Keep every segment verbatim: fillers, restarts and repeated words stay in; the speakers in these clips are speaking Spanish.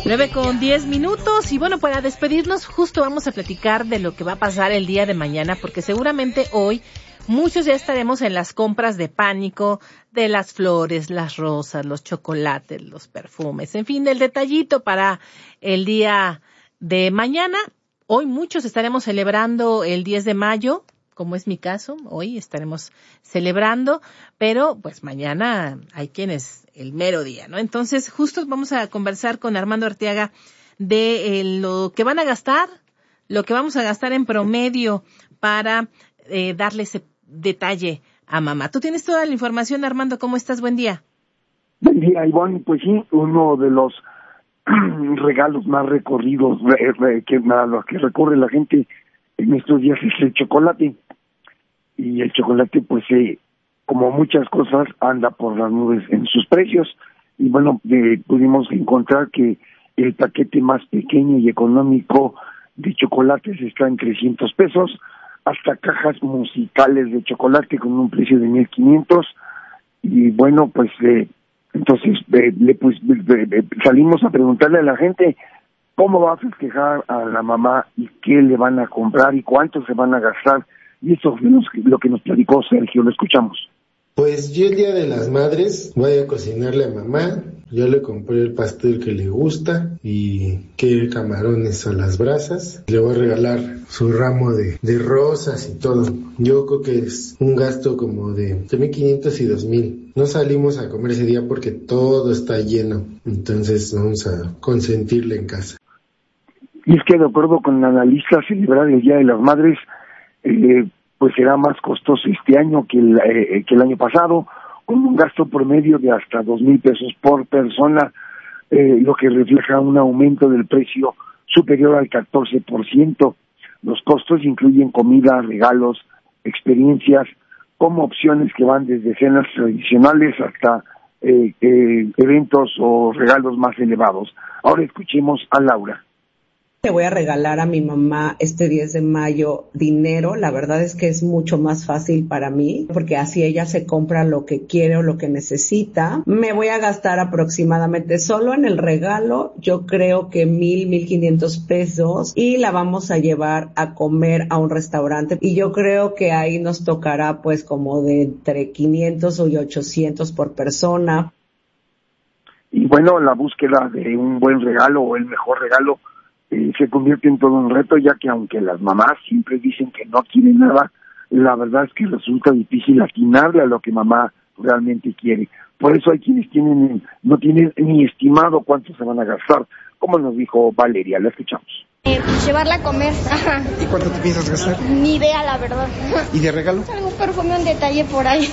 nueve con diez minutos y bueno, para despedirnos justo vamos a platicar de lo que va a pasar el día de mañana, porque seguramente hoy muchos ya estaremos en las compras de pánico de las flores, las rosas, los chocolates, los perfumes, en fin, el detallito para el día de mañana. Hoy muchos estaremos celebrando el diez de mayo, como es mi caso, hoy estaremos celebrando, pero pues mañana hay quienes el mero día, ¿no? Entonces, justo vamos a conversar con Armando Arteaga de eh, lo que van a gastar, lo que vamos a gastar en promedio para eh, darle ese detalle a mamá. Tú tienes toda la información, Armando, ¿cómo estás? Buen día. Buen día, Ivonne. Pues sí, uno de los regalos más recorridos, re, re, que, a los que recorre la gente en estos días es el chocolate. Y el chocolate, pues, eh, como muchas cosas, anda por las nubes en sus precios. Y bueno, eh, pudimos encontrar que el paquete más pequeño y económico de chocolates está en trescientos pesos, hasta cajas musicales de chocolate con un precio de mil quinientos. Y bueno, pues, eh, entonces, eh, le, pues, eh, eh, salimos a preguntarle a la gente cómo va a festejar a la mamá y qué le van a comprar y cuánto se van a gastar. Y eso es lo que nos platicó Sergio, lo escuchamos. Pues yo el Día de las Madres voy a cocinarle a mamá. Yo le compré el pastel que le gusta y quiere camarones a las brasas. Le voy a regalar su ramo de, de rosas y todo. Yo creo que es un gasto como de mil quinientos y dos mil. No salimos a comer ese día porque todo está lleno. Entonces vamos a consentirle en casa. Y es que de acuerdo con la analista, celebrar el Día de las Madres eh, pues será más costoso este año que el, eh, que el año pasado, con un gasto promedio de hasta dos mil pesos por persona, eh, lo que refleja un aumento del precio superior al catorce por ciento. Los costos incluyen comida, regalos, experiencias, como opciones que van desde cenas tradicionales hasta eh, eh, eventos o regalos más elevados. Ahora escuchemos a Laura. Le voy a regalar a mi mamá este diez de mayo dinero. La verdad es que es mucho más fácil para mí, porque así ella se compra lo que quiere o lo que necesita. Me voy a gastar aproximadamente solo en el regalo, yo creo que mil, mil quinientos pesos, y la vamos a llevar a comer a un restaurante. Y yo creo que ahí nos tocará pues como de entre quinientos y ochocientos por persona. Y bueno, la búsqueda de un buen regalo o el mejor regalo Eh, se convierte en todo un reto, ya que aunque las mamás siempre dicen que no quieren nada, la verdad es que resulta difícil atinarle a lo que mamá realmente quiere. Por eso hay quienes tienen no tienen ni estimado cuánto se van a gastar, como nos dijo Valeria. La escuchamos. Eh, pues llevarla a comer. ¿Y cuánto te piensas gastar? Ni idea, la verdad. ¿Y de regalo? Algún perfume, un detalle por ahí.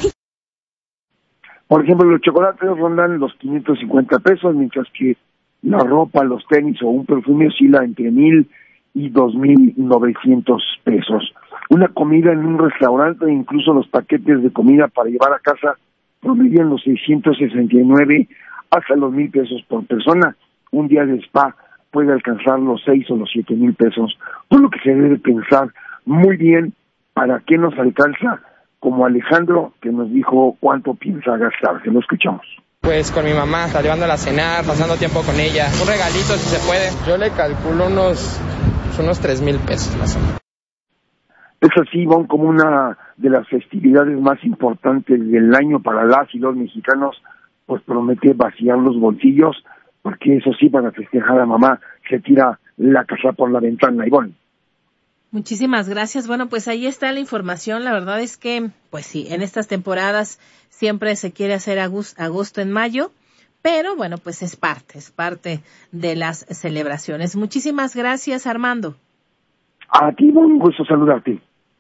Por ejemplo, los chocolates rondan los quinientos cincuenta pesos, mientras que la ropa, los tenis o un perfume oscila entre mil y dos mil novecientos pesos. Una comida en un restaurante, incluso los paquetes de comida para llevar a casa, promedian los seiscientos sesenta y nueve hasta los mil pesos por persona. Un día de spa puede alcanzar los seis o los siete mil pesos, por lo que se debe pensar muy bien para qué nos alcanza, como Alejandro, que nos dijo cuánto piensa gastar. Se lo escuchamos. Pues con mi mamá, llevándola a cenar, pasando tiempo con ella. Un regalito si se puede. Yo le calculo unos, unos tres mil pesos más o menos. Es así, van como una de las festividades más importantes del año para las y los mexicanos, pues promete vaciar los bolsillos, porque eso sí, para festejar a mamá, se tira la casa por la ventana. Ivonne. Muchísimas gracias. Bueno, pues ahí está la información. La verdad es que, pues sí, en estas temporadas siempre se quiere hacer agosto en mayo, pero bueno, pues es parte, es parte de las celebraciones. Muchísimas gracias, Armando. A ti, un gusto saludarte.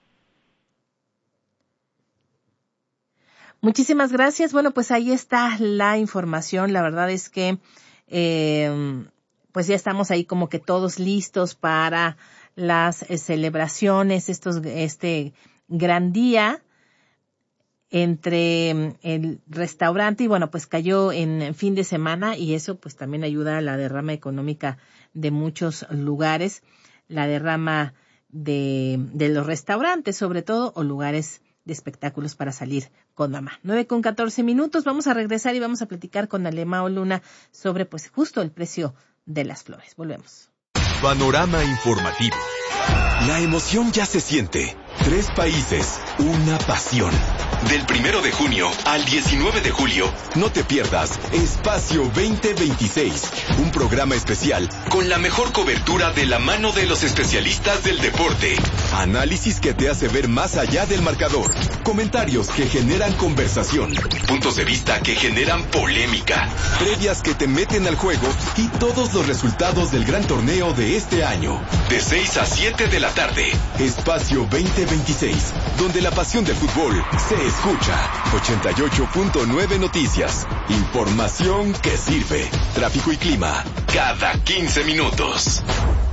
Muchísimas gracias. Bueno, pues ahí está la información. La verdad es que, eh, pues ya estamos ahí como que todos listos para las eh, celebraciones, estos, este gran día entre el restaurante y bueno, pues cayó en fin de semana y eso pues también ayuda a la derrama económica de muchos lugares, la derrama de, de los restaurantes sobre todo o lugares de espectáculos para salir con mamá. nueve con catorce minutos, vamos a regresar y vamos a platicar con Alemao Luna sobre pues justo el precio de las Flores. Volvemos. Panorama informativo. La emoción ya se siente. Tres países, una pasión. Del primero de junio al diecinueve de julio, no te pierdas Espacio veinte veintiséis, un programa especial con la mejor cobertura de la mano de los especialistas del deporte. Análisis que te hace ver más allá del marcador. Comentarios que generan conversación. Puntos de vista que generan polémica. Previas que te meten al juego y todos los resultados del gran torneo de este año. De seis a siete de la tarde, Espacio veinte veintiséis, donde la pasión del fútbol se escucha. ochenta y ocho punto nueve Noticias. Información que sirve. Tráfico y clima cada quince minutos.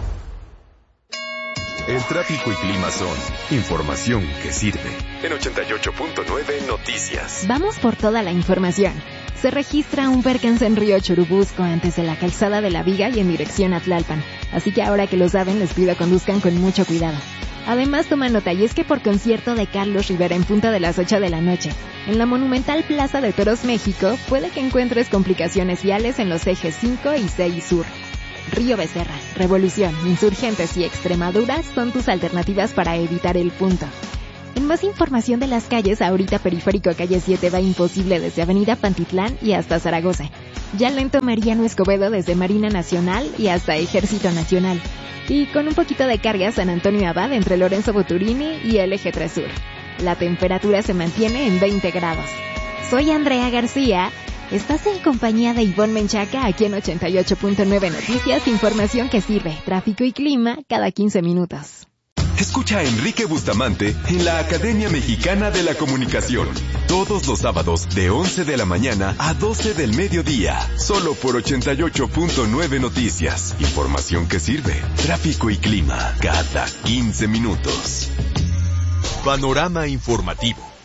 El tráfico y clima son información que sirve. En ochenta y ocho punto nueve Noticias. Vamos por toda la información. Se registra un percance en Río Churubusco antes de la calzada de la Viga y en dirección a Tlalpan. Así que ahora que lo saben, les pido conduzcan con mucho cuidado. Además, toma nota, y es que por concierto de Carlos Rivera en punto de las ocho de la noche, en la monumental Plaza de Toros México, puede que encuentres complicaciones viales en los ejes cinco y seis sur. Río Becerra, Revolución, Insurgentes y Extremadura son tus alternativas para evitar el punto. En más información de las calles, ahorita Periférico Calle siete va imposible desde Avenida Pantitlán y hasta Zaragoza. Ya lento Mariano Escobedo desde Marina Nacional y hasta Ejército Nacional. Y con un poquito de carga San Antonio Abad entre Lorenzo Boturini y el Eje tres Sur. La temperatura se mantiene en veinte grados. Soy Andrea García. Estás en compañía de Ivonne Menchaca aquí en ochenta y ocho punto nueve Noticias, información que sirve, tráfico y clima cada quince minutos. Escucha a Enrique Bustamante en la Academia Mexicana de la Comunicación. Todos los sábados de once de la mañana a doce del mediodía. Solo por ochenta y ocho punto nueve Noticias. Información que sirve. Tráfico y clima cada quince minutos. Panorama informativo.